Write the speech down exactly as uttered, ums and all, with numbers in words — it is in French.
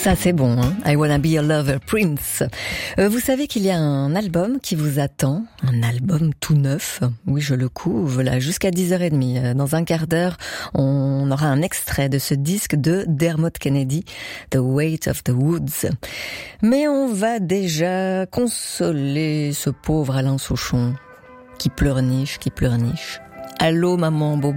Ça c'est bon, hein. I Wanna Be Your Lover, Prince. Euh, vous savez qu'il y a un album qui vous attend, un album tout neuf. Oui, je le couvre là jusqu'à dix heures trente. Dans un quart d'heure, on aura un extrait de ce disque de Dermot Kennedy, The Weight of the Woods. Mais on va déjà consoler ce pauvre Alain Souchon qui pleurniche, qui pleurniche. Allô maman Bobo.